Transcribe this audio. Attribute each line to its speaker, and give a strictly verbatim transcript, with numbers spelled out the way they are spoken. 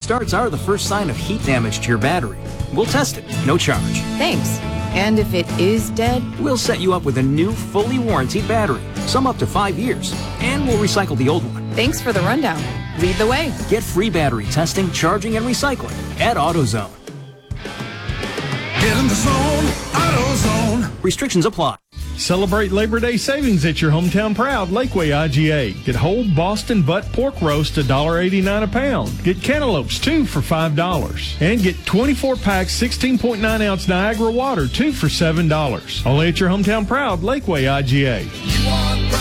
Speaker 1: starts are the first sign of heat damage to your battery. We'll test it, no charge.
Speaker 2: Thanks. And if it is dead?
Speaker 1: We'll set you up with a new, fully warranted battery, some up to five years, and we'll recycle the old one.
Speaker 2: Thanks for the rundown. Lead the way.
Speaker 1: Get free battery testing, charging, and recycling at AutoZone.
Speaker 3: Get in the zone, AutoZone.
Speaker 1: Restrictions apply.
Speaker 4: Celebrate Labor Day savings at your hometown proud Lakeway I G A. Get whole Boston butt pork roast one dollar eighty-nine a pound. Get cantaloupes two for five dollars. And get twenty-four pack sixteen point nine ounce Niagara water two for seven dollars. Only at your hometown proud Lakeway I G A.